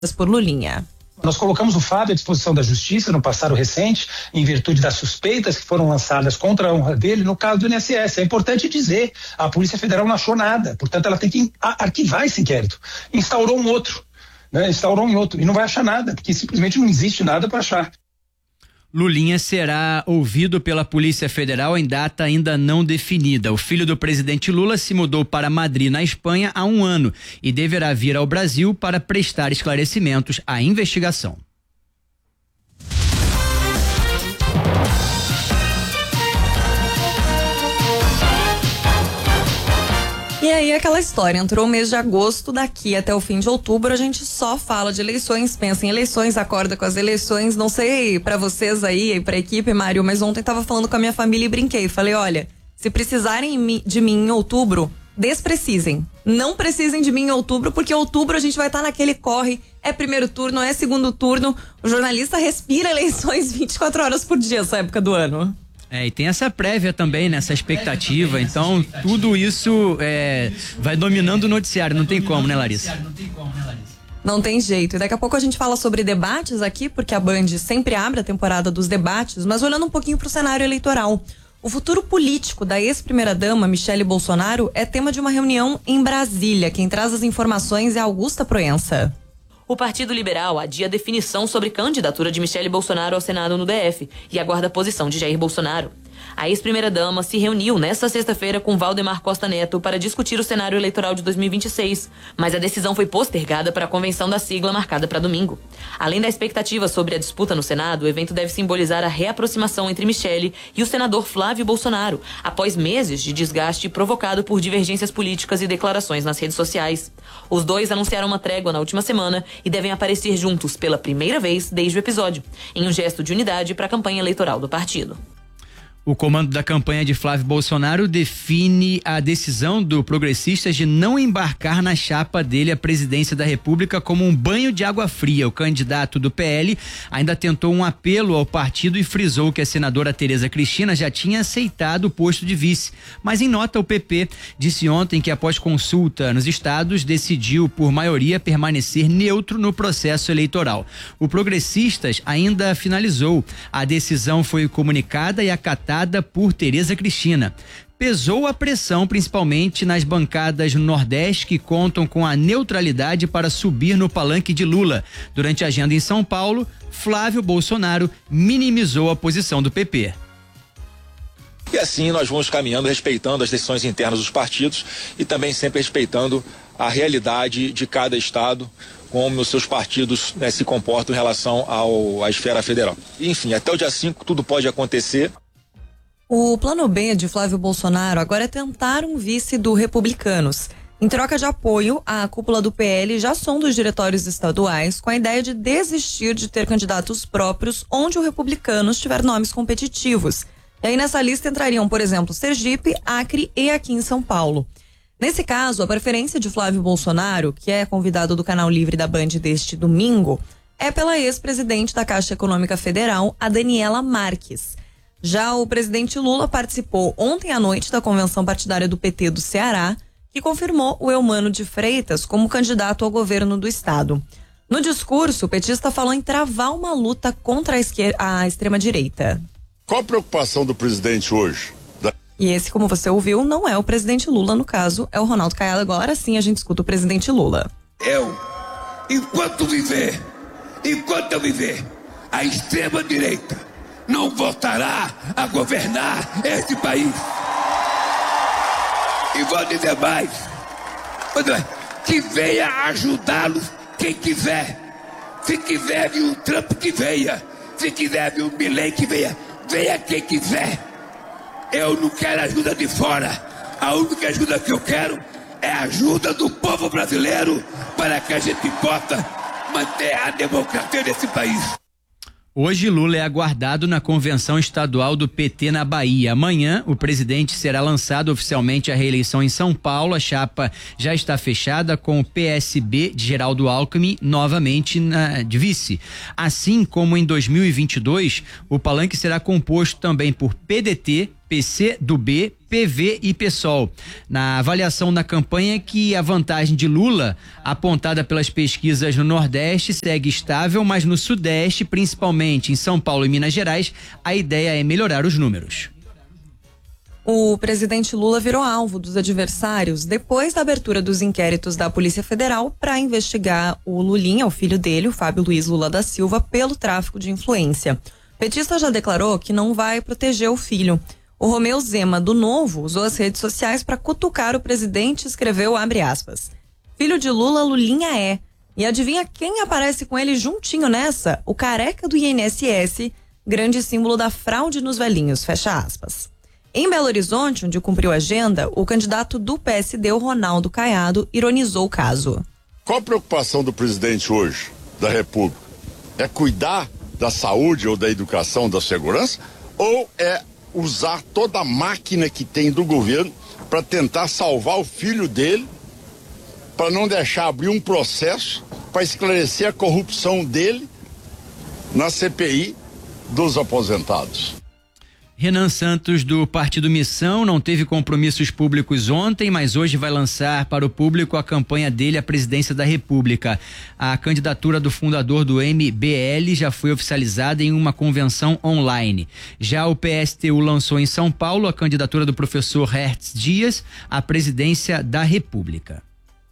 por Lulinha. Nós colocamos o Fábio à disposição da Justiça no passado recente, em virtude das suspeitas que foram lançadas contra a honra dele no caso do INSS. É importante dizer, a Polícia Federal não achou nada, portanto ela tem que arquivar esse inquérito. Instaurou um outro, e não vai achar nada, porque simplesmente não existe nada para achar. Lulinha será ouvido pela Polícia Federal em data ainda não definida. O filho do presidente Lula se mudou para Madrid, na Espanha, há 1 ano e deverá vir ao Brasil para prestar esclarecimentos à investigação. E aí aquela história, entrou o mês de agosto, daqui até o fim de outubro a gente só fala de eleições, pensa em eleições, acorda com as eleições. Não sei pra vocês aí, pra equipe, Mário, mas ontem tava falando com a minha família e brinquei, falei, olha, se precisarem de mim em outubro, desprecisem, não precisem de mim em outubro, porque outubro a gente vai estar naquele corre, é primeiro turno, é segundo turno, o jornalista respira eleições 24 horas por dia essa época do ano. E tem essa prévia também, né? Essa expectativa, então tudo isso vai dominando o noticiário, não tem como, né, Larissa? Não tem jeito. E daqui a pouco a gente fala sobre debates aqui, porque a Band sempre abre a temporada dos debates, mas olhando um pouquinho pro cenário eleitoral. O futuro político da ex-primeira-dama, Michele Bolsonaro, é tema de uma reunião em Brasília. Quem traz as informações é Augusta Proença. O Partido Liberal adia a definição sobre candidatura de Michele Bolsonaro ao Senado no DF e aguarda a posição de Jair Bolsonaro. A ex-primeira-dama se reuniu nesta sexta-feira com Valdemar Costa Neto para discutir o cenário eleitoral de 2026, mas a decisão foi postergada para a convenção da sigla marcada para domingo. Além da expectativa sobre a disputa no Senado, o evento deve simbolizar a reaproximação entre Michele e o senador Flávio Bolsonaro, após meses de desgaste provocado por divergências políticas e declarações nas redes sociais. Os dois anunciaram uma trégua na última semana e devem aparecer juntos pela primeira vez desde o episódio, em um gesto de unidade para a campanha eleitoral do partido. O comando da campanha de Flávio Bolsonaro define a decisão do Progressistas de não embarcar na chapa dele à presidência da República como um banho de água fria. O candidato do PL ainda tentou um apelo ao partido e frisou que a senadora Tereza Cristina já tinha aceitado o posto de vice. Mas em nota, o PP disse ontem que, após consulta nos estados, decidiu por maioria permanecer neutro no processo eleitoral. O Progressistas ainda finalizou. A decisão foi comunicada e acatada por Tereza Cristina. Pesou a pressão principalmente nas bancadas no Nordeste, que contam com a neutralidade para subir no palanque de Lula. Durante a agenda em São Paulo, Flávio Bolsonaro minimizou a posição do PP. E assim nós vamos caminhando, respeitando as decisões internas dos partidos e também sempre respeitando a realidade de cada estado, como os seus partidos se comportam em relação à esfera federal. Enfim, até o dia 5 tudo pode acontecer. O plano B de Flávio Bolsonaro agora é tentar um vice do Republicanos. Em troca de apoio, a cúpula do PL já sonda os diretórios estaduais com a ideia de desistir de ter candidatos próprios onde o Republicanos tiver nomes competitivos. E aí nessa lista entrariam, por exemplo, Sergipe, Acre e aqui em São Paulo. Nesse caso, a preferência de Flávio Bolsonaro, que é convidado do Canal Livre da Band deste domingo, é pela ex-presidente da Caixa Econômica Federal, a Daniela Marques. Já o presidente Lula participou ontem à noite da convenção partidária do PT do Ceará, que confirmou o Eumano de Freitas como candidato ao governo do estado. No discurso, o petista falou em travar uma luta contra a extrema-direita. Qual a preocupação do presidente hoje? E esse, como você ouviu, não é o presidente Lula, no caso, é o Ronaldo Caiado. Agora sim a gente escuta o presidente Lula. Enquanto eu viver, a extrema-direita não voltará a governar este país. E vou dizer mais, que venha ajudá-los quem quiser. Se quiser vir o Trump, que venha. Se quiser vir o Milei, que venha. Venha quem quiser. Eu não quero ajuda de fora. A única ajuda que eu quero é a ajuda do povo brasileiro para que a gente possa manter a democracia desse país. Hoje, Lula é aguardado na convenção estadual do PT na Bahia. Amanhã, o presidente será lançado oficialmente à reeleição em São Paulo. A chapa já está fechada com o PSB de Geraldo Alckmin novamente de vice. Assim como em 2022, o palanque será composto também por PDT, PC do B, PV e PSOL. Na avaliação da campanha que a vantagem de Lula, apontada pelas pesquisas no Nordeste, segue estável, mas no Sudeste, principalmente em São Paulo e Minas Gerais, a ideia é melhorar os números. O presidente Lula virou alvo dos adversários depois da abertura dos inquéritos da Polícia Federal para investigar o Lulinha, o filho dele, o Fábio Luiz Lula da Silva, pelo tráfico de influência. O petista já declarou que não vai proteger o filho. O Romeu Zema, do Novo, usou as redes sociais para cutucar o presidente e escreveu, abre aspas, filho de Lula, Lulinha é. E adivinha quem aparece com ele juntinho nessa? O careca do INSS, grande símbolo da fraude nos velhinhos, fecha aspas. Em Belo Horizonte, onde cumpriu a agenda, o candidato do PSD, o Ronaldo Caiado, ironizou o caso. Qual a preocupação do presidente hoje, da República? É cuidar da saúde ou da educação, da segurança? Ou é usar toda a máquina que tem do governo para tentar salvar o filho dele, para não deixar abrir um processo para esclarecer a corrupção dele na CPI dos aposentados? Renan Santos, do Partido Missão, não teve compromissos públicos ontem, mas hoje vai lançar para o público a campanha dele à presidência da República. A candidatura do fundador do MBL já foi oficializada em uma convenção online. Já o PSTU lançou em São Paulo a candidatura do professor Hertz Dias à presidência da República.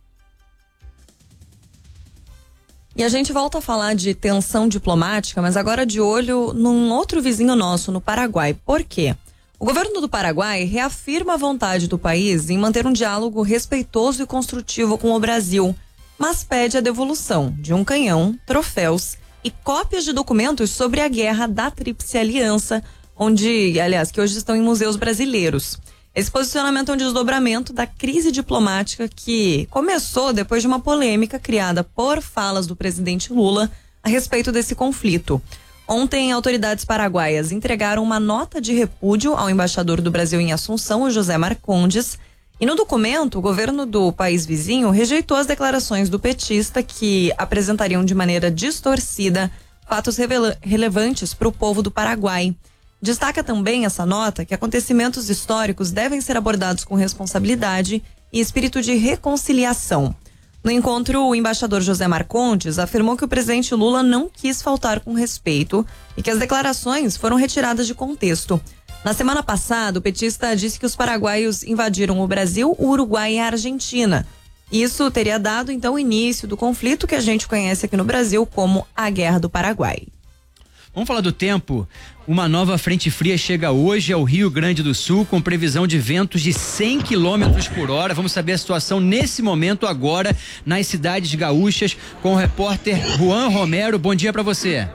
E a gente volta a falar de tensão diplomática, mas agora de olho num outro vizinho nosso, no Paraguai. Por quê? O governo do Paraguai reafirma a vontade do país em manter um diálogo respeitoso e construtivo com o Brasil, mas pede a devolução de um canhão, troféus e cópias de documentos sobre a guerra da Tríplice Aliança, que hoje estão em museus brasileiros. Esse posicionamento é um desdobramento da crise diplomática que começou depois de uma polêmica criada por falas do presidente Lula a respeito desse conflito. Ontem, autoridades paraguaias entregaram uma nota de repúdio ao embaixador do Brasil em Assunção, o José Marcondes, e no documento, o governo do país vizinho rejeitou as declarações do petista que apresentariam de maneira distorcida fatos relevantes para o povo do Paraguai. Destaca também essa nota que acontecimentos históricos devem ser abordados com responsabilidade e espírito de reconciliação. No encontro, o embaixador José Marcondes afirmou que o presidente Lula não quis faltar com respeito e que as declarações foram retiradas de contexto. Na semana passada, o petista disse que os paraguaios invadiram o Brasil, o Uruguai e a Argentina. Isso teria dado, então, o início do conflito que a gente conhece aqui no Brasil como a Guerra do Paraguai. Vamos falar do tempo. Uma nova frente fria chega hoje ao Rio Grande do Sul com previsão de ventos de 100 km por hora. Vamos saber a situação nesse momento agora nas cidades gaúchas com o repórter Juan Romero. Bom dia para você.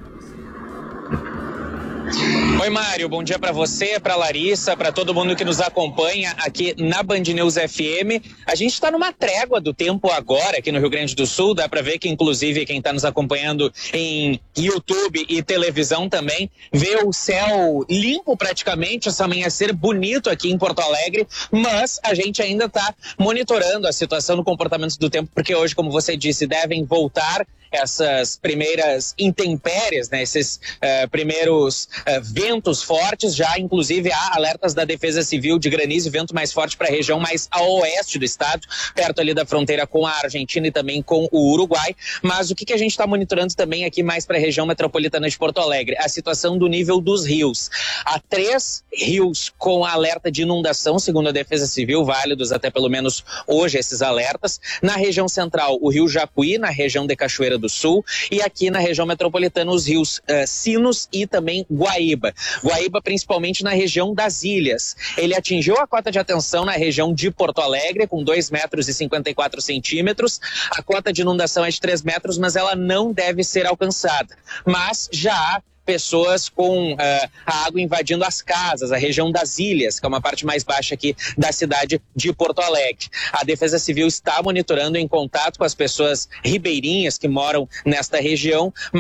Oi, Mário, bom dia para você, para Larissa, para todo mundo que nos acompanha aqui na Band News FM. A gente está numa trégua do tempo agora aqui no Rio Grande do Sul, dá para ver que inclusive quem está nos acompanhando em YouTube e televisão também vê o céu limpo praticamente, esse amanhecer bonito aqui em Porto Alegre, mas a gente ainda está monitorando a situação no comportamento do tempo, porque hoje, como você disse, devem voltar essas primeiras intempéries, né? Esses primeiros ventos fortes, já inclusive há alertas da Defesa Civil de granizo e vento mais forte para a região mais ao oeste do estado, perto ali da fronteira com a Argentina e também com o Uruguai. Mas o que a gente está monitorando também aqui mais para a região metropolitana de Porto Alegre? A situação do nível dos rios. Há 3 rios com alerta de inundação, segundo a Defesa Civil, válidos até pelo menos hoje esses alertas. Na região central, o rio Jacuí, na região de Cachoeira do Sul, e aqui na região metropolitana os rios Sinos e também Guaíba. Guaíba principalmente na região das ilhas. Ele atingiu a cota de atenção na região de Porto Alegre com 2,54 metros. A cota de inundação é de 3 metros, mas ela não deve ser alcançada. Mas já há pessoas com a água invadindo as casas, a região das ilhas, que é uma parte mais baixa aqui da cidade de Porto Alegre. A Defesa Civil está monitorando em contato com as pessoas ribeirinhas que moram nesta região, mas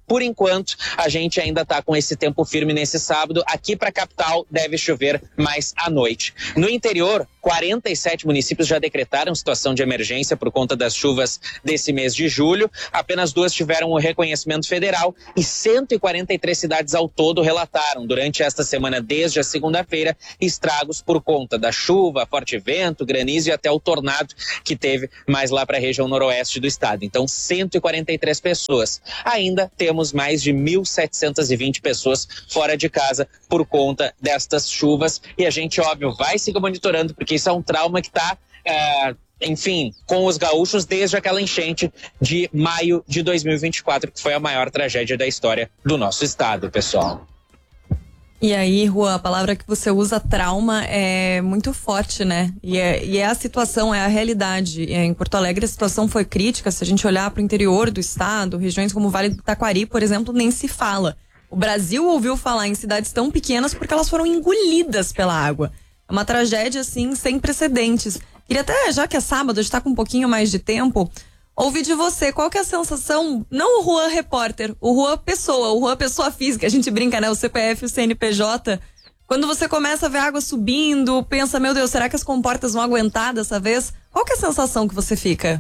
por enquanto, a gente ainda está com esse tempo firme nesse sábado. Aqui para a capital deve chover mais à noite. No interior, 47 municípios já decretaram situação de emergência por conta das chuvas desse mês de julho. Apenas 2 tiveram o reconhecimento federal e 143 cidades ao todo relataram durante esta semana, desde a segunda-feira, estragos por conta da chuva, forte vento, granizo e até o tornado que teve mais lá para a região noroeste do estado. Então, 143 pessoas. Ainda temos mais de 1.720 pessoas fora de casa por conta destas chuvas e a gente, óbvio, vai seguir monitorando, porque isso é um trauma que está, enfim, com os gaúchos desde aquela enchente de maio de 2024, que foi a maior tragédia da história do nosso estado, pessoal. E aí, Rua, a palavra que você usa, trauma, é muito forte, né? E é a situação, é a realidade. Em Porto Alegre a situação foi crítica. Se a gente olhar para o interior do estado, regiões como o Vale do Taquari, por exemplo, nem se fala. O Brasil ouviu falar em cidades tão pequenas porque elas foram engolidas pela água. É uma tragédia, assim, sem precedentes. Queria até, já que é sábado, a gente tá com um pouquinho mais de tempo, ouvir de você, qual que é a sensação, não o Juan repórter, o Juan pessoa física, a gente brinca, né, o CPF, o CNPJ, quando você começa a ver a água subindo, pensa, meu Deus, será que as comportas vão aguentar dessa vez? Qual que é a sensação que você fica?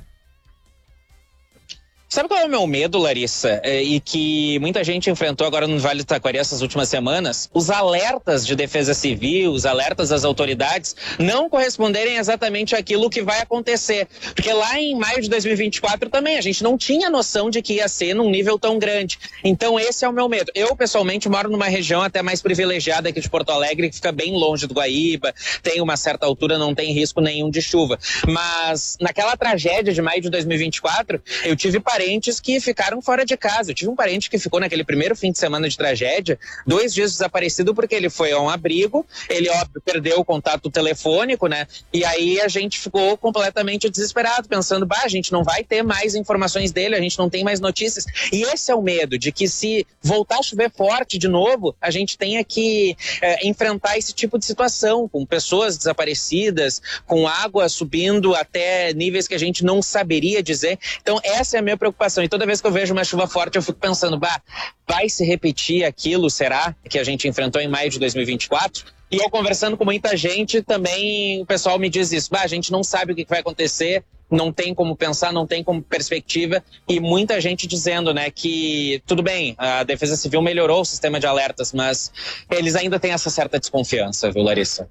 Sabe qual é o meu medo, Larissa? E que muita gente enfrentou agora no Vale do Taquari essas últimas semanas? Os alertas de defesa civil, os alertas das autoridades não corresponderem exatamente àquilo que vai acontecer. Porque lá em maio de 2024 também a gente não tinha noção de que ia ser num nível tão grande. Então esse é o meu medo. Eu, pessoalmente, moro numa região até mais privilegiada aqui de Porto Alegre, que fica bem longe do Guaíba, tem uma certa altura, não tem risco nenhum de chuva. Mas naquela tragédia de maio de 2024, eu tive parentes que ficaram fora de casa. Eu tive um parente que ficou naquele primeiro fim de semana de tragédia, 2 dias desaparecido porque ele foi a um abrigo, ele, óbvio, perdeu o contato telefônico, né? E aí a gente ficou completamente desesperado, pensando, a gente não vai ter mais informações dele, a gente não tem mais notícias. E esse é o medo, de que se voltar a chover forte de novo, a gente tenha que enfrentar esse tipo de situação, com pessoas desaparecidas, com água subindo até níveis que a gente não saberia dizer. Então essa é a minha preocupação. E toda vez que eu vejo uma chuva forte, eu fico pensando, vai se repetir aquilo, será, que a gente enfrentou em maio de 2024? E eu conversando com muita gente, também o pessoal me diz isso, a gente não sabe o que vai acontecer, não tem como pensar, não tem como perspectiva, e muita gente dizendo, né, que tudo bem, a Defesa Civil melhorou o sistema de alertas, mas eles ainda têm essa certa desconfiança, viu, Larissa?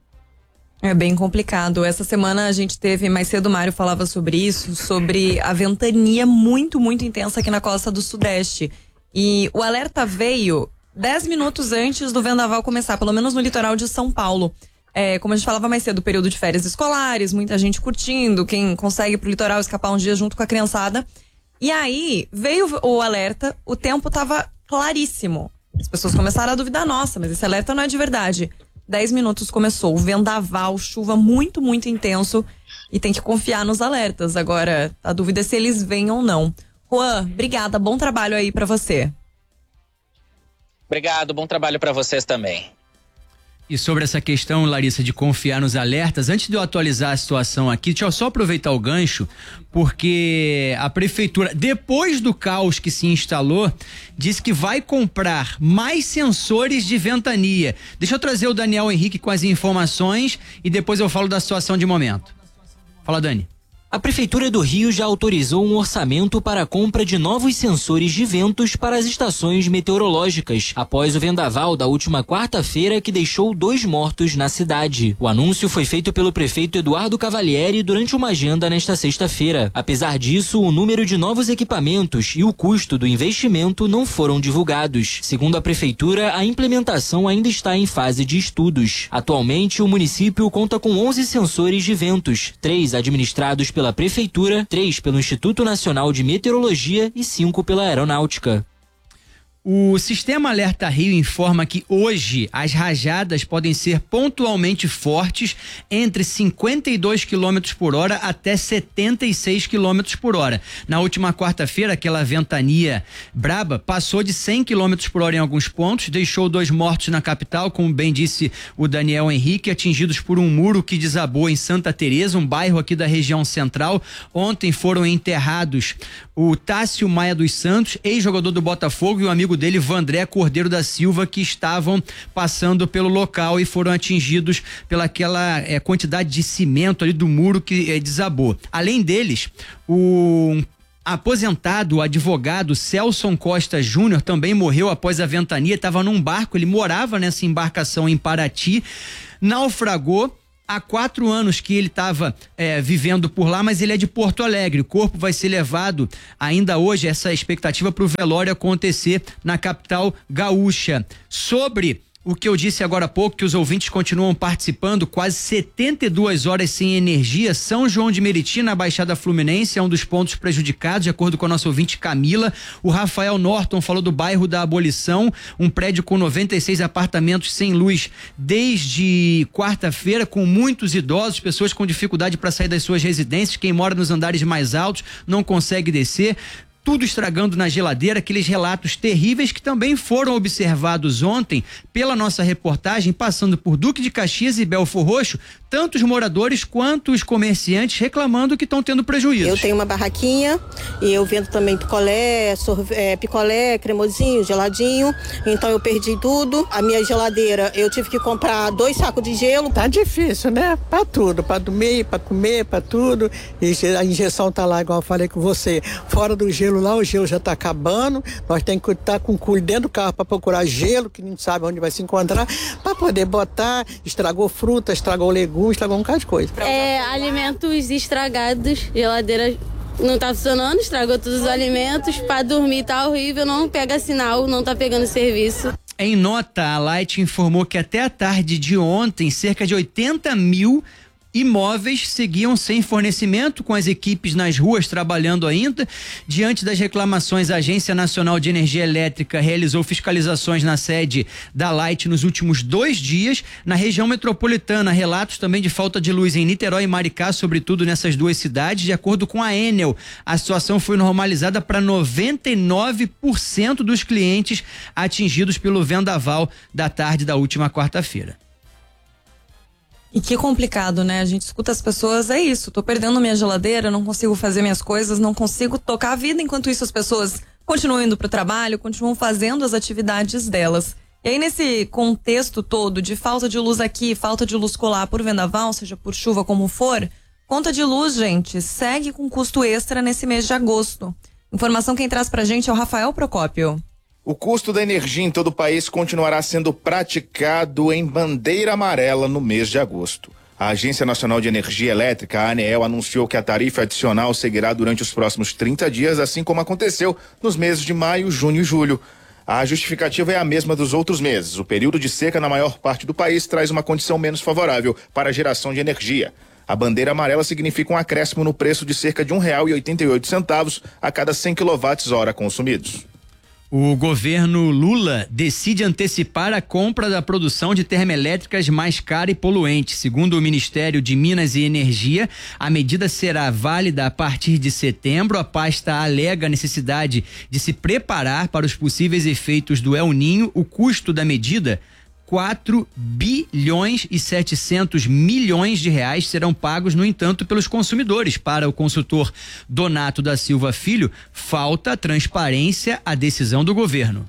É bem complicado. Essa semana a gente teve, mais cedo o Mário falava sobre isso, sobre a ventania muito, muito intensa aqui na costa do Sudeste. E o alerta veio 10 minutos antes do vendaval começar, pelo menos no litoral de São Paulo. Como a gente falava mais cedo, período de férias escolares, muita gente curtindo, quem consegue pro litoral escapar um dia junto com a criançada. E aí veio o alerta, o tempo tava claríssimo. As pessoas começaram a duvidar, nossa, mas esse alerta não é de verdade. 10 minutos começou, vendaval, chuva muito, muito intenso e tem que confiar nos alertas. Agora, a dúvida é se eles vêm ou não. Juan, obrigada, bom trabalho aí pra você. Obrigado, bom trabalho pra vocês também. E sobre essa questão, Larissa, de confiar nos alertas, antes de eu atualizar a situação aqui, deixa eu só aproveitar o gancho, porque a prefeitura, depois do caos que se instalou, disse que vai comprar mais sensores de ventania. Deixa eu trazer o Daniel Henrique com as informações e depois eu falo da situação de momento. Fala, Dani. A Prefeitura do Rio já autorizou um orçamento para a compra de novos sensores de ventos para as estações meteorológicas, após o vendaval da última quarta-feira que deixou 2 mortos na cidade. O anúncio foi feito pelo prefeito Eduardo Cavalieri durante uma agenda nesta sexta-feira. Apesar disso, o número de novos equipamentos e o custo do investimento não foram divulgados. Segundo a Prefeitura, a implementação ainda está em fase de estudos. Atualmente, o município conta com 11 sensores de ventos, 3 administrados pela Prefeitura, 3 pelo Instituto Nacional de Meteorologia e 5 pela Aeronáutica. O Sistema Alerta Rio informa que hoje as rajadas podem ser pontualmente fortes entre 52 km por hora até 76 km por hora. Na última quarta-feira, aquela ventania braba passou de 100 km por hora em alguns pontos, deixou 2 mortos na capital, como bem disse o Daniel Henrique, atingidos por um muro que desabou em Santa Teresa, um bairro aqui da região central. Ontem foram enterrados o Tássio Maia dos Santos, ex-jogador do Botafogo, e o amigo dele, Vandré Cordeiro da Silva, que estavam passando pelo local e foram atingidos pelaquela quantidade de cimento ali do muro que desabou. Além deles, o aposentado, o advogado Celson Costa Júnior também morreu após a ventania. Estava num barco, ele morava nessa embarcação em Paraty, naufragou. Há 4 anos que ele estava vivendo por lá, mas ele é de Porto Alegre. O corpo vai ser levado ainda hoje, essa expectativa, para o velório acontecer na capital gaúcha. Sobre o que eu disse agora há pouco, que os ouvintes continuam participando, quase 72 horas sem energia. São João de Meriti, na Baixada Fluminense, é um dos pontos prejudicados, de acordo com a nossa ouvinte Camila. O Rafael Norton falou do bairro da Abolição, um prédio com 96 apartamentos sem luz desde quarta-feira, com muitos idosos, pessoas com dificuldade para sair das suas residências. Quem mora nos andares mais altos não consegue descer. Tudo estragando na geladeira, aqueles relatos terríveis que também foram observados ontem pela nossa reportagem, passando por Duque de Caxias e Belfor Roxo, tanto os moradores quanto os comerciantes reclamando que estão tendo prejuízo. Eu tenho uma barraquinha e eu vendo também picolé, cremosinho, geladinho, então eu perdi tudo. A minha geladeira, eu tive que comprar 2 sacos de gelo. Tá difícil, né? Pra tudo, pra dormir, pra comer, pra tudo. E a injeção tá lá, igual eu falei com você, fora do gelo lá, o gelo já tá acabando, nós temos que estar com cuidado dentro do carro para procurar gelo, que não sabe onde vai se encontrar, para poder botar. Estragou fruta, estragou legumes, estragou um bocado de coisa. Alimentos estragados, geladeira não tá funcionando, estragou todos os alimentos, para dormir tá horrível, não pega sinal, não tá pegando serviço. Em nota, a Light informou que até a tarde de ontem, cerca de 80 mil imóveis seguiam sem fornecimento, com as equipes nas ruas trabalhando ainda. Diante das reclamações, a Agência Nacional de Energia Elétrica realizou fiscalizações na sede da Light nos últimos 2 dias. Na região metropolitana, relatos também de falta de luz em Niterói e Maricá, sobretudo nessas 2 cidades. De acordo com a Enel, a situação foi normalizada para 99% dos clientes atingidos pelo vendaval da tarde da última quarta-feira. E que complicado, né? A gente escuta as pessoas, é isso, tô perdendo minha geladeira, não consigo fazer minhas coisas, não consigo tocar a vida, enquanto isso as pessoas continuam indo pro trabalho, continuam fazendo as atividades delas. E aí, nesse contexto todo de falta de luz aqui, falta de luz colar por vendaval, seja por chuva como for, conta de luz, gente, segue com custo extra nesse mês de agosto. Informação quem traz pra gente é o Rafael Procópio. O custo da energia em todo o país continuará sendo praticado em bandeira amarela no mês de agosto. A Agência Nacional de Energia Elétrica, a ANEEL, anunciou que a tarifa adicional seguirá durante os próximos 30 dias, assim como aconteceu nos meses de maio, junho e julho. A justificativa é a mesma dos outros meses. O período de seca na maior parte do país traz uma condição menos favorável para a geração de energia. A bandeira amarela significa um acréscimo no preço de cerca de R$1,88 a cada 100 kWh consumidos. O governo Lula decide antecipar a compra da produção de termoelétricas mais cara e poluente. Segundo o Ministério de Minas e Energia, a medida será válida a partir de setembro. A pasta alega a necessidade de se preparar para os possíveis efeitos do El Ninho. O custo da medida, 4 bilhões e 700 milhões de reais, serão pagos, no entanto, pelos consumidores. Para o consultor Donato da Silva Filho, falta transparência à decisão do governo.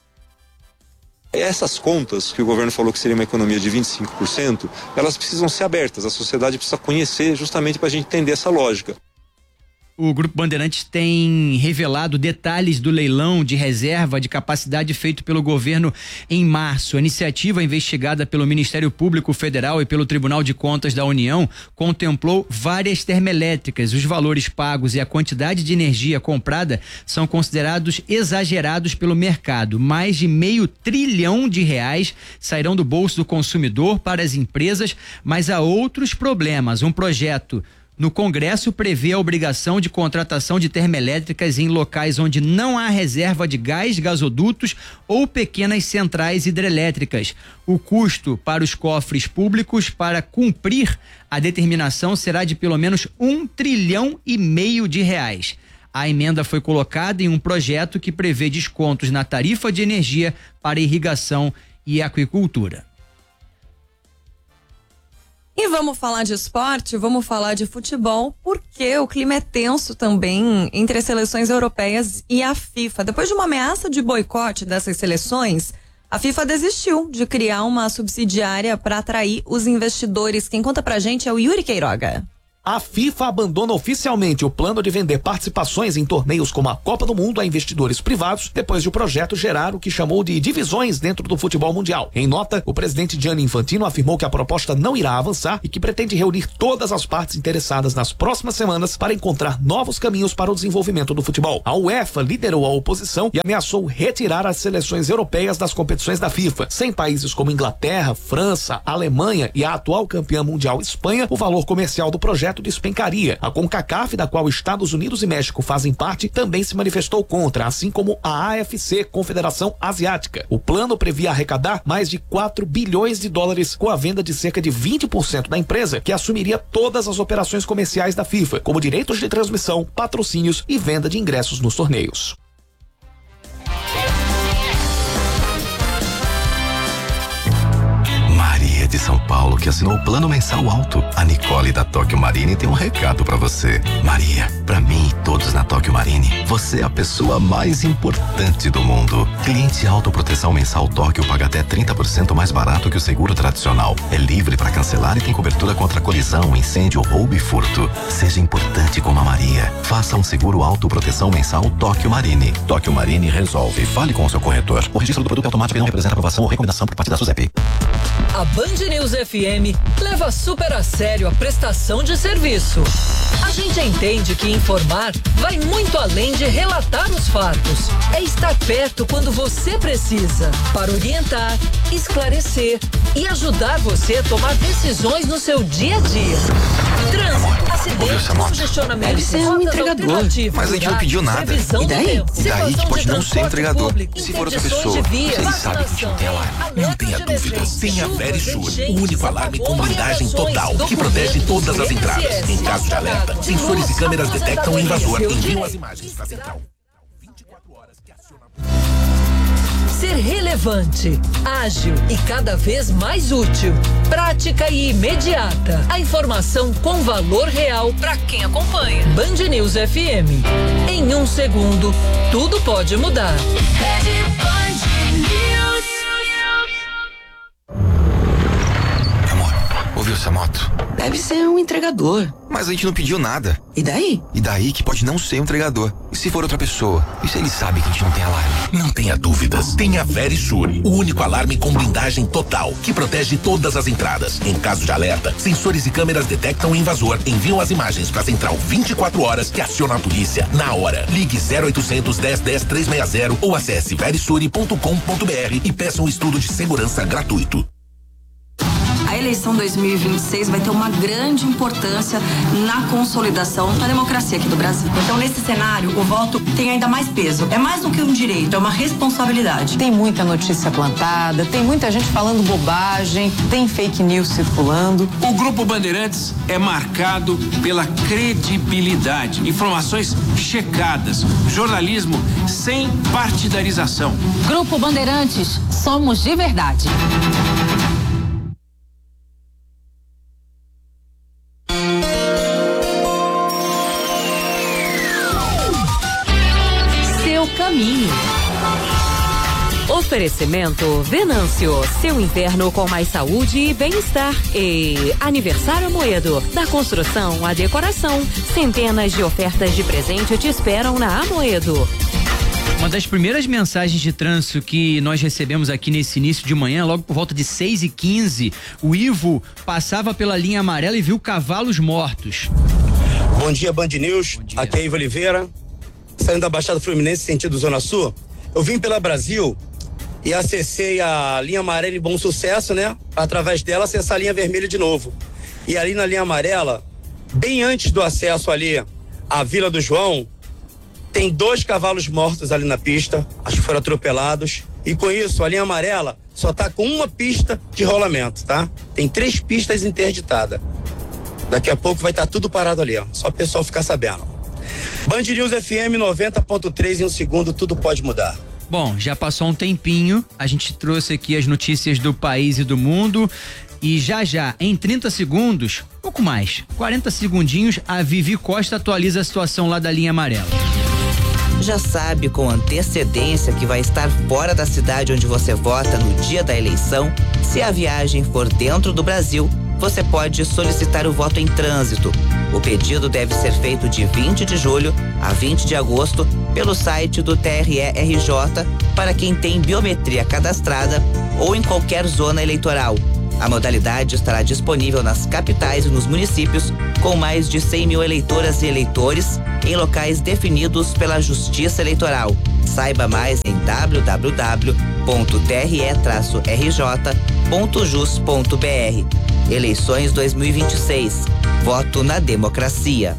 Essas contas que o governo falou que seria uma economia de 25%, elas precisam ser abertas, a sociedade precisa conhecer justamente para a gente entender essa lógica. O Grupo Bandeirantes tem revelado detalhes do leilão de reserva de capacidade feito pelo governo em março. A iniciativa, investigada pelo Ministério Público Federal e pelo Tribunal de Contas da União, contemplou várias termoelétricas. Os valores pagos e a quantidade de energia comprada são considerados exagerados pelo mercado. Mais de R$500 bilhão sairão do bolso do consumidor para as empresas, mas há outros problemas. Um projeto no Congresso prevê a obrigação de contratação de termoelétricas em locais onde não há reserva de gás, gasodutos ou pequenas centrais hidrelétricas. O custo para os cofres públicos para cumprir a determinação será de pelo menos R$1,5 trilhão de reais. A emenda foi colocada em um projeto que prevê descontos na tarifa de energia para irrigação e aquicultura. E vamos falar de esporte, vamos falar de futebol, porque o clima é tenso também entre as seleções europeias e a FIFA. Depois de uma ameaça de boicote dessas seleções, a FIFA desistiu de criar uma subsidiária para atrair os investidores. Quem conta pra gente é o Yuri Queiroga. A FIFA abandona oficialmente o plano de vender participações em torneios como a Copa do Mundo a investidores privados, depois de o projeto gerar o que chamou de divisões dentro do futebol mundial. Em nota, o presidente Gianni Infantino afirmou que a proposta não irá avançar e que pretende reunir todas as partes interessadas nas próximas semanas para encontrar novos caminhos para o desenvolvimento do futebol. A UEFA liderou a oposição e ameaçou retirar as seleções europeias das competições da FIFA. Sem países como Inglaterra, França, Alemanha e a atual campeã mundial Espanha, o valor comercial do projeto despencaria. A CONCACAF, da qual Estados Unidos e México fazem parte, também se manifestou contra, assim como a AFC, Confederação Asiática. O plano previa arrecadar mais de $4 bilhões com a venda de cerca de 20% da empresa, que assumiria todas as operações comerciais da FIFA, como direitos de transmissão, patrocínios e venda de ingressos nos torneios. De São Paulo, que assinou o plano mensal alto. A Nicole da Tóquio Marine tem um recado pra você. Maria, pra mim e todos na Tóquio Marine, você é a pessoa mais importante do mundo. Cliente autoproteção mensal Tóquio paga até 30% mais barato que o seguro tradicional. É livre para cancelar e tem cobertura contra colisão, incêndio, roubo e furto. Seja importante como a Maria. Faça um seguro autoproteção mensal Tóquio Marine. Tóquio Marine resolve. Fale com o seu corretor. O registro do produto é automático e não representa aprovação ou recomendação por parte da SUSEP. A Band News FM leva super a sério a prestação de serviço. A gente entende que informar vai muito além de relatar os fatos. É estar perto quando você precisa, para orientar, esclarecer e ajudar você a tomar decisões no seu dia a dia. Trânsito, acidentes, congestionamento. Deve ser um entregador. Mas a gente não pediu nada. E daí? E daí que pode não ser entregador. Se for outra pessoa, ele sabe que a gente não tem alarme. Não tenha dúvidas. Tenha Verisure, o único alarme com blindagem total, que protege todas as entradas. Em caso de alerta, sensores e câmeras detectam o invasor e enviam as imagens para a central. 24 horas que aciona. Ser relevante, ágil e cada vez mais útil. Prática e imediata. A informação com valor real para quem acompanha. Band News FM. Em 1 segundo, tudo pode mudar. Ouviu essa moto? Deve ser um entregador. Mas a gente não pediu nada. E daí? E daí que pode não ser um entregador. E se for outra pessoa? E se ele sabe que a gente não tem alarme? Não tenha dúvidas. Tenha Verisure, o único alarme com blindagem total, que protege todas as entradas. Em caso de alerta, sensores e câmeras detectam o invasor, enviam as imagens para a central 24 horas que aciona a polícia na hora. Ligue 0800 1010 360 ou acesse verisure.com.br e peça um estudo de segurança gratuito. A eleição 2026 vai ter uma grande importância na consolidação da democracia aqui do Brasil. Então, nesse cenário, o voto tem ainda mais peso. É mais do que um direito, é uma responsabilidade. Tem muita notícia plantada, tem muita gente falando bobagem, tem fake news circulando. O Grupo Bandeirantes é marcado pela credibilidade, informações checadas, jornalismo sem partidarização. Grupo Bandeirantes, somos de verdade. Caminho. Oferecimento Venâncio, seu inverno com mais saúde e bem-estar. E Aniversário Amoedo, da construção à decoração. Centenas de ofertas de presente te esperam na Amoedo. Uma das primeiras mensagens de trânsito que nós recebemos aqui nesse início de manhã, logo por volta de 6h15, o Ivo passava pela linha amarela e viu cavalos mortos. Bom dia, Band News. Aqui é Ivo Oliveira, saindo da Baixada Fluminense, sentido Zona Sul. Eu vim pela Brasil e acessei a linha amarela em Bom Sucesso, né? Através dela, acessar a linha vermelha de novo. E ali na linha amarela, bem antes do acesso ali à Vila do João, tem 2 cavalos mortos ali na pista, acho que foram atropelados. E com isso, a linha amarela só tá com uma pista de rolamento, tá? Tem 3 pistas interditadas. Daqui a pouco vai estar tudo parado ali, ó. Só o pessoal ficar sabendo. Band News FM 90.3, em um segundo tudo pode mudar. Bom, já passou um tempinho, a gente trouxe aqui as notícias do país e do mundo e já, em 30 segundos, pouco mais, 40 segundinhos, a Vivi Costa atualiza a situação lá da linha amarela. Já sabe com antecedência que vai estar fora da cidade onde você vota no dia da eleição? Se a viagem for dentro do Brasil, você pode solicitar o voto em trânsito. O pedido deve ser feito de 20 de julho a 20 de agosto pelo site do TRE-RJ para quem tem biometria cadastrada ou em qualquer zona eleitoral. A modalidade estará disponível nas capitais e nos municípios com mais de 100 mil eleitoras e eleitores em locais definidos pela Justiça Eleitoral. Saiba mais em www.tre-rj.jus.br. Eleições 2026. Voto na democracia.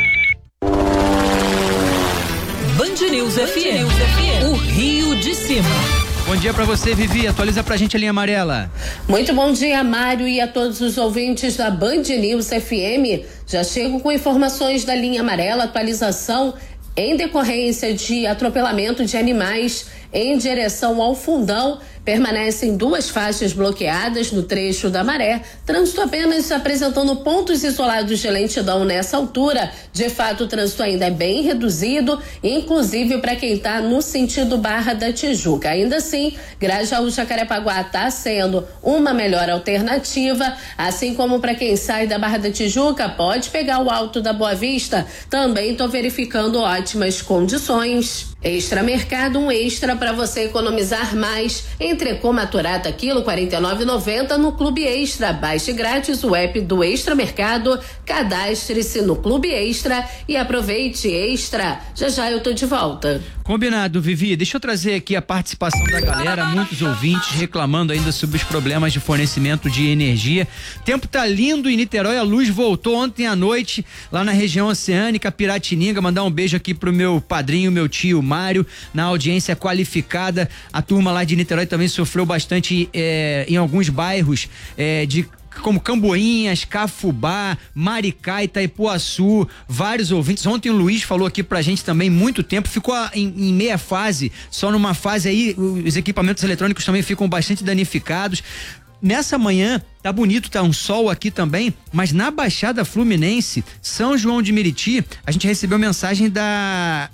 Band News FM. O Rio de Cima. Bom dia pra você, Vivi. Atualiza pra gente a linha amarela. Muito bom dia, Mário, e a todos os ouvintes da Band News FM. Já chego com informações da linha amarela, atualização em decorrência de atropelamento de animais em direção ao Fundão. Permanecem 2 faixas bloqueadas no trecho da Maré, trânsito apenas apresentando pontos isolados de lentidão nessa altura. De fato, o trânsito ainda é bem reduzido, inclusive para quem está no sentido Barra da Tijuca. Ainda assim, Grajaú-Jacarepaguá está sendo uma melhor alternativa, assim como para quem sai da Barra da Tijuca, pode pegar o Alto da Boa Vista. Também estou verificando ótimas condições. Extra Mercado, um extra para você economizar mais. Entrecô maturata quilo 49,90 no Clube Extra. Baixe grátis o app do Extra Mercado, cadastre-se no Clube Extra e aproveite Extra. Já eu tô de volta. Combinado, Vivi. Deixa eu trazer aqui a participação da galera, muitos ouvintes reclamando ainda sobre os problemas de fornecimento de energia. Tempo tá lindo em Niterói, a luz voltou ontem à noite lá na região oceânica, Piratininga. Mandar um beijo aqui pro meu padrinho, meu tio Mário, na audiência qualificada. A turma lá de Niterói também sofreu bastante em alguns bairros como Camboinhas, Cafubá, Maricá, Itaipuaçu, vários ouvintes. Ontem o Luiz falou aqui pra gente também, muito tempo, ficou em meia fase, só numa fase aí, os equipamentos eletrônicos também ficam bastante danificados. Nessa manhã, tá bonito, tá um sol aqui também, mas na Baixada Fluminense, São João de Meriti, a gente recebeu mensagem da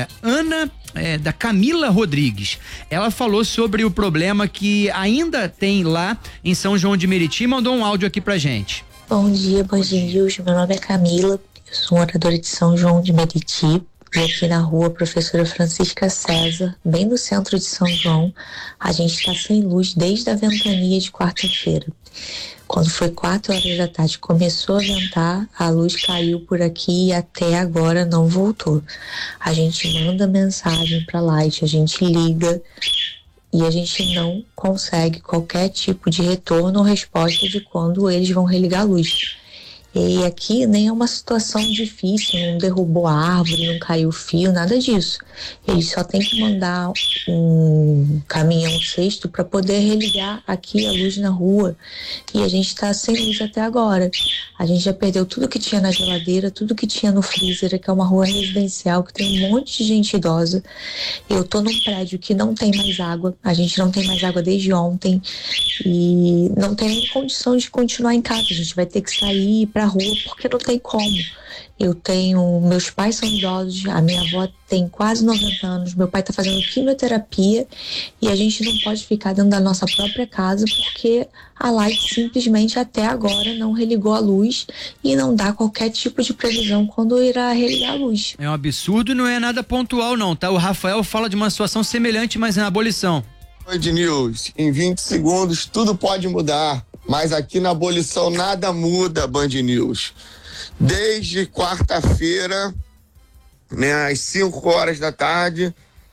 da Camila Rodrigues. Ela falou sobre o problema que ainda tem lá em São João de Meriti e mandou um áudio aqui pra gente. Bom dia, Band News. Meu nome é Camila, eu sou moradora de São João de Meriti. E aqui na rua Professora Francisca César, bem no centro de São João, a gente está sem luz desde a ventania de quarta-feira. Quando foi 4 horas da tarde, começou a ventar, a luz caiu por aqui e até agora não voltou. A gente manda mensagem para a Light, a gente liga e a gente não consegue qualquer tipo de retorno ou resposta de quando eles vão religar a luz. E aqui nem é uma situação difícil, não derrubou a árvore, não caiu fio, nada disso. Eles só tem que mandar um caminhão cesto para poder religar aqui a luz na rua. E a gente está sem luz até agora. A gente já perdeu tudo que tinha na geladeira, tudo que tinha no freezer, que é uma rua residencial, que tem um monte de gente idosa. Eu tô num prédio que não tem mais água, a gente não tem mais água desde ontem e não tem nem condição de continuar em casa. A gente vai ter que sair pra rua porque não tem como. Meus pais são idosos, a minha avó tem quase 90 anos, meu pai tá fazendo quimioterapia e a gente não pode ficar dentro da nossa própria casa porque a Light simplesmente até agora não religou a luz e não dá qualquer tipo de previsão quando irá religar a luz. É um absurdo e não é nada pontual não, tá? O Rafael fala de uma situação semelhante, mas na abolição. Band News, em 20 segundos tudo pode mudar, mas aqui na abolição nada muda, Band News. Desde quarta-feira, às 5 horas da tarde,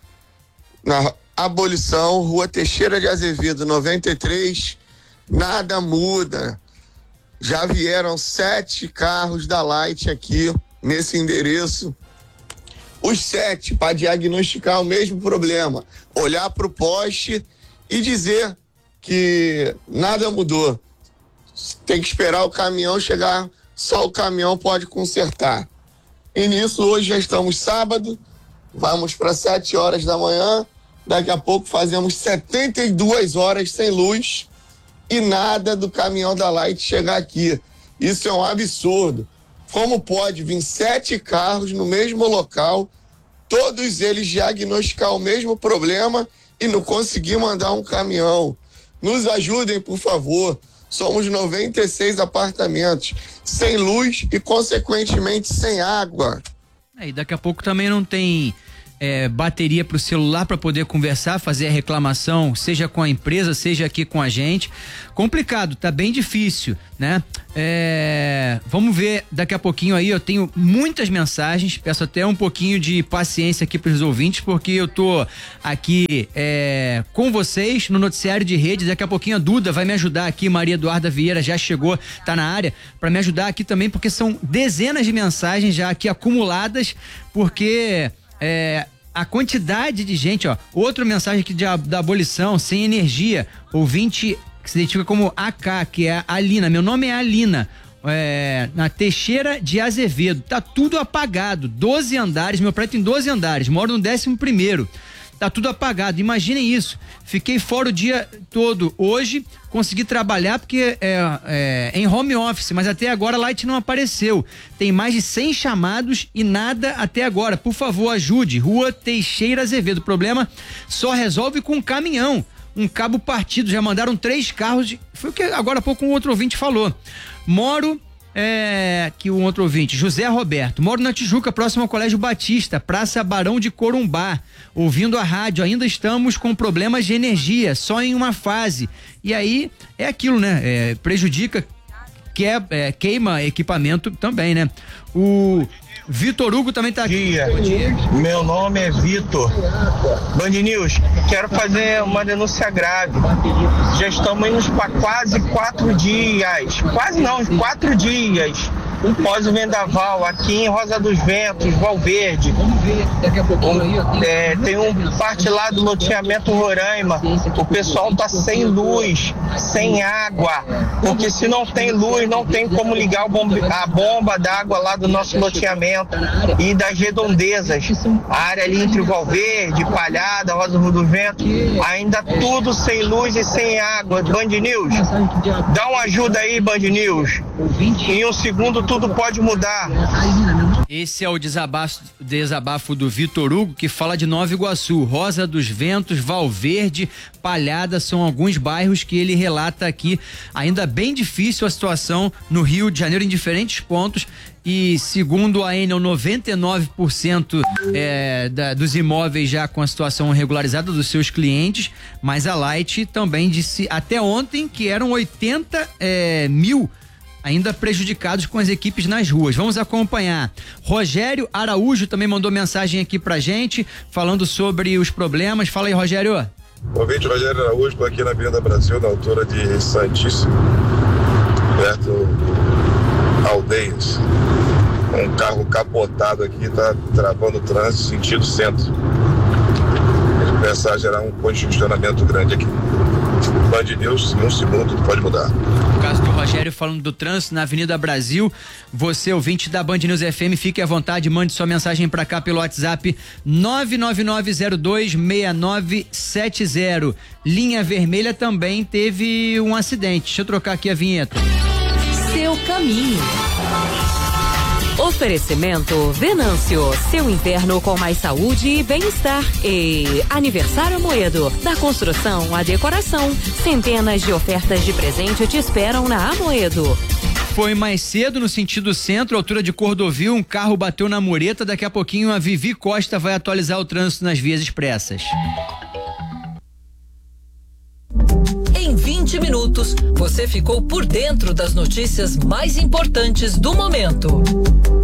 na abolição, Rua Teixeira de Azevedo, 93, nada muda. Já vieram 7 carros da Light aqui nesse endereço. Os 7 para diagnosticar o mesmo problema. Olhar para o poste e dizer que nada mudou. Tem que esperar o caminhão chegar, só o caminhão pode consertar. E nisso, hoje já estamos sábado, vamos para 7 horas da manhã, daqui a pouco fazemos 72 horas sem luz e nada do caminhão da Light chegar aqui. Isso é um absurdo. Como pode vir 7 carros no mesmo local, todos eles diagnosticar o mesmo problema e não conseguir mandar um caminhão? Nos ajudem, por favor. Somos 96 apartamentos, sem luz e, consequentemente, sem água. E daqui a pouco também não tem bateria para o celular para poder conversar, fazer a reclamação, seja com a empresa, seja aqui com a gente. Complicado, tá bem difícil, né? Vamos ver daqui a pouquinho aí, eu tenho muitas mensagens, peço até um pouquinho de paciência aqui para os ouvintes, porque eu tô aqui com vocês no noticiário de rede. Daqui a pouquinho a Duda vai me ajudar aqui, Maria Eduarda Vieira já chegou, tá na área, para me ajudar aqui também, porque são dezenas de mensagens já aqui acumuladas, porque a quantidade de gente, ó, outra mensagem aqui da abolição, sem energia, ouvinte que se identifica como AK, que é a Alina, meu nome é Alina, na Teixeira de Azevedo, tá tudo apagado, 12 andares, meu prédio tem 12 andares, moro no 11º, tá tudo apagado, imaginem isso, fiquei fora o dia todo hoje, consegui trabalhar porque em home office, mas até agora a Light não apareceu, tem mais de 100 chamados e nada até agora, por favor ajude, Rua Teixeira Azevedo, o problema só resolve com um caminhão, um cabo partido, já mandaram 3 carros, foi o que agora há pouco um outro ouvinte falou, moro que um outro ouvinte, José Roberto, moro na Tijuca, próximo ao Colégio Batista, Praça Barão de Corumbá, ouvindo a rádio, ainda estamos com problemas de energia, só em uma fase, e aí é aquilo, né, prejudica, queima equipamento também, né, o Vitor Hugo também tá aqui. Bom dia. Meu nome é Vitor. Band News, quero fazer uma denúncia grave. Já estamos indo para quase 4 dias. Quase não, 4 dias. Pós o vendaval, aqui em Rosa dos Ventos, Valverde. Tem parte lá do loteamento Roraima. O pessoal tá sem luz, sem água. Porque se não tem luz, não tem como ligar a bomba d'água lá do nosso loteamento e das redondezas. A área ali entre o Valverde, Palhada, Rosa dos Ventos, ainda tudo sem luz e sem água. Band News, dá uma ajuda aí, Band News. Em um segundo tudo pode mudar. Esse é o desabafo do Vitor Hugo, que fala de Nova Iguaçu, Rosa dos Ventos, Valverde, Palhada, são alguns bairros que ele relata aqui. Ainda bem difícil a situação no Rio de Janeiro em diferentes pontos. E segundo a Enel, 99% dos imóveis já com a situação regularizada dos seus clientes, mas a Light também disse até ontem que eram 80 mil ainda prejudicados com as equipes nas ruas. Vamos acompanhar. Rogério Araújo também mandou mensagem aqui pra gente, falando sobre os problemas. Fala aí, Rogério. Ouvinte Rogério Araújo, estou aqui na Avenida Brasil, na altura de Santíssimo, perto Aldeias. Um carro capotado aqui, tá travando o trânsito sentido centro. Ele começar a gerar um congestionamento grande aqui. Band News, em um segundo tudo pode mudar. No caso do Rogério falando do trânsito na Avenida Brasil, você ouvinte da Band News FM, fique à vontade, mande sua mensagem pra cá pelo WhatsApp 999026970. Linha Vermelha também teve um acidente. Deixa eu trocar aqui a vinheta. Seu caminho. Oferecimento Venâncio, seu inverno com mais saúde e bem-estar. E Aniversário Amoedo, da construção à decoração. Centenas de ofertas de presente te esperam na Amoedo. Foi mais cedo no sentido centro, altura de Cordovil, um carro bateu na mureta. Daqui a pouquinho a Vivi Costa vai atualizar o trânsito nas vias expressas. Em 20 minutos, você ficou por dentro das notícias mais importantes do momento.